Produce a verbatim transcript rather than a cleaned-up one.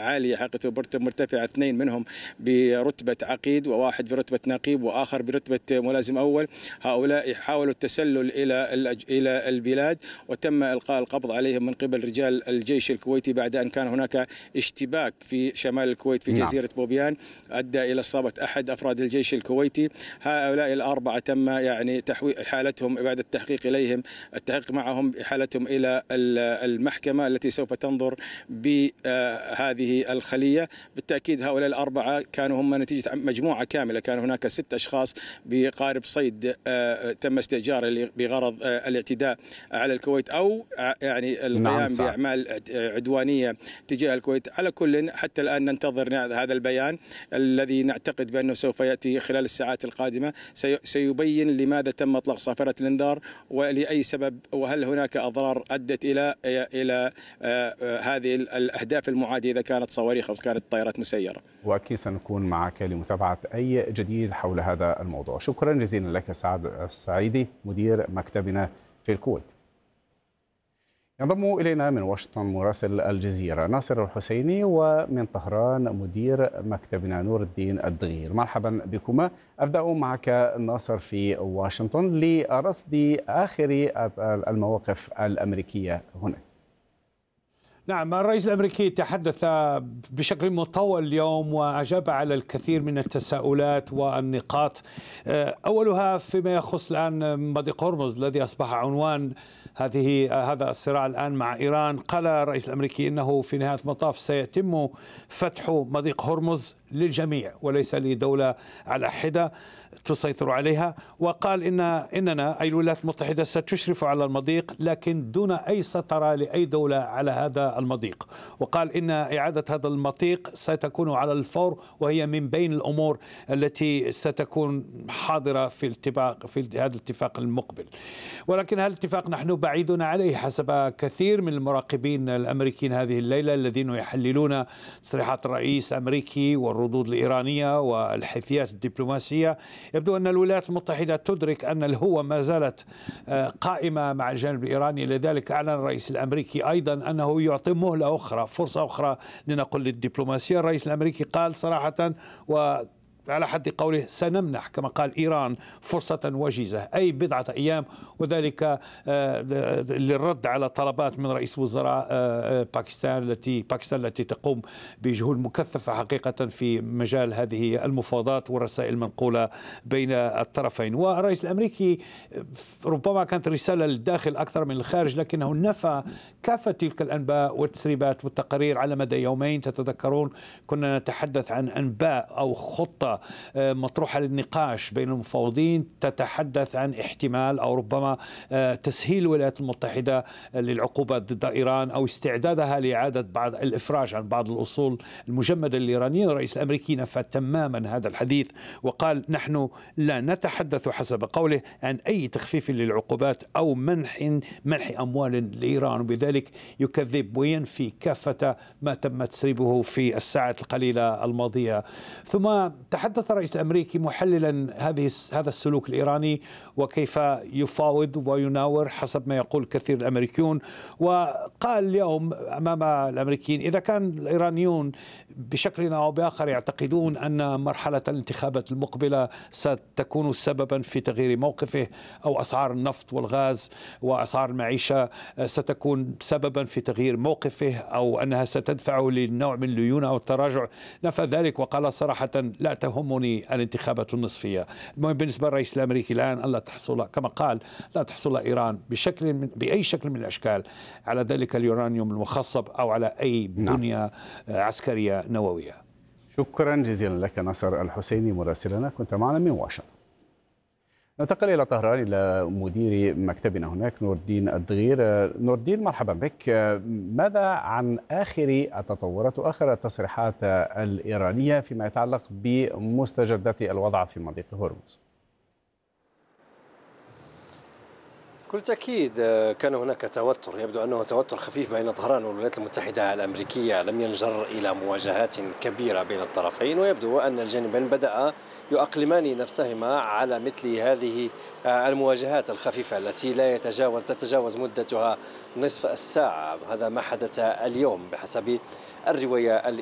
عالية حقيقة، برتب مرتفعة، اثنين منهم برتبة عقيد وواحد برتبة نقيب وآخر برتبة ملازم أول. هؤلاء حاولوا التسلل إلى إلى البلاد وتم إلقاء القبض عليهم من قبل رجال الجيش الكويتي بعد أن كان هناك اشتباك في شمال الكويت في جزيرة نعم. بوبيان أدى إلى إصابة أحد أفراد الجيش الكويتي. هؤلاء الأربعة تم يعني تحويل حالتهم بعد التحقيق إليهم التحقيق معهم حالتهم إلى المحكمة التي سوف تنظر بهذه الخلية. بالتأكيد هؤلاء الأربعة كانوا هم نتيجة مجموعة كاملة، كان هناك ست أشخاص بقارب صيد تم استئجاره بغرض الاعتداء على الكويت أو يعني القيام نعم بأعمال عدوانية تجاه الكويت. على كل حتى الآن ننتظر هذا البيان الذي نعتقد بأنه سوف يأتي خلال الساعات القادمة، سيبين لماذا تم إطلاق صافرة الإنذار ولأي سبب، وهل هناك أضرار أدت إلى إلى هذه الأهداف المعادية إذا كانت صواريخ أو كانت طائرات مسيرة. وأكيد سنكون معك لمتابعة أي جديد حول هذا الموضوع. شكرا جزيلا لك سعد السعيدي مدير مكتبنا في الكويت. ينضم إلينا من واشنطن مراسل الجزيرة ناصر الحسيني، ومن طهران مدير مكتبنا نور الدين الدغير. مرحبا بكما. أبدأ معك ناصر في واشنطن لرصد آخر المواقف الأمريكية هنا. نعم، الرئيس الأمريكي تحدث بشكل مطول اليوم وأجاب على الكثير من التساؤلات والنقاط، أولها فيما يخص الآن مضيق هرمز الذي أصبح عنوان هذه هذا الصراع الآن مع إيران. قال الرئيس الأمريكي إنه في نهاية المطاف سيتم فتح مضيق هرمز للجميع وليس لدولة على حدة تسيطر عليها، وقال إن إننا أي الولايات المتحدة ستشرف على المضيق لكن دون أي سيطرة لأي دولة على هذا المضيق. وقال إن إعادة هذا المضيق ستكون على الفور وهي من بين الأمور التي ستكون حاضرة في الاتفاق في هذا الاتفاق المقبل. ولكن هذا الاتفاق نحن بعيدون عليه حسب كثير من المراقبين الأمريكيين هذه الليلة الذين يحللون تصريحات الرئيس الأمريكي والردود الإيرانية والحيثيات الدبلوماسية. يبدو أن الولايات المتحدة تدرك أن الهوة ما زالت قائمة مع الجانب الإيراني، لذلك أعلن الرئيس الأمريكي أيضا أنه يعطي مهلة أخرى، فرصة أخرى لنقل للدبلوماسية. الرئيس الأمريكي قال صراحة و على حد قوله سنمنح كما قال إيران فرصة وجيزة أي بضعة أيام، وذلك للرد على طلبات من رئيس وزراء باكستان التي باكستان التي تقوم بجهود مكثفة حقيقة في مجال هذه المفاوضات والرسائل المنقولة بين الطرفين. والرئيس الأمريكي ربما كانت رسالة للداخل أكثر من الخارج، لكنه نفى كافة تلك الأنباء والتسريبات والتقارير على مدى يومين. تتذكرون كنا نتحدث عن أنباء أو خطة مطروحة للنقاش بين المفاوضين تتحدث عن احتمال أو ربما تسهيل الولايات المتحدة للعقوبات ضد إيران أو استعدادها لإعادة بعض الإفراج عن بعض الأصول المجمدة للإيرانيين. الرئيس الأمريكي نفى تماما هذا الحديث وقال نحن لا نتحدث حسب قوله عن أي تخفيف للعقوبات أو منح منح أموال لإيران، وبذلك يكذب وينفي كافة ما تم تسريبه في الساعات القليلة الماضية. ثم تحدث الرئيس الأمريكي محللا هذه هذا السلوك الإيراني وكيف يفاوض ويناور حسب ما يقول كثير الأمريكيون، وقال اليوم أمام الأمريكيين إذا كان الإيرانيون بشكل أو بآخر يعتقدون أن مرحلة الانتخابات المقبلة ستكون سببا في تغيير موقفه أو أسعار النفط والغاز وأسعار المعيشة ستكون سببا في تغيير موقفه أو أنها ستدفعه لنوع من الليونة أو التراجع، نفى ذلك وقال صراحة لا تهمني الانتخابات النصفية. المهم بالنسبة للرئيس الأمريكي الآن ألا تحصل كما قال لا تحصل إيران بشكل من بأي شكل من الأشكال على ذلك اليورانيوم المخصب أو على أي بنية عسكرية نووية. شكرا جزيلا لك ناصر الحسيني مراسلنا كنت معنا من واشنطن. ننتقل إلى طهران إلى مدير مكتبنا هناك نور الدين الدغير. نور الدين مرحبا بك. ماذا عن آخر التطورات وآخر التصريحات الإيرانية فيما يتعلق بمستجدات الوضع في مضيق هرمز؟ بكل تأكيد كان هناك توتر، يبدو أنه توتر خفيف بين طهران والولايات المتحدة الأمريكية لم ينجر إلى مواجهات كبيرة بين الطرفين، ويبدو أن الجانبين بدأ يؤقلمان نفسهما على مثل هذه المواجهات الخفيفة التي لا يتجاوز تتجاوز مدتها نصف الساعة. هذا ما حدث اليوم بحسب الرواية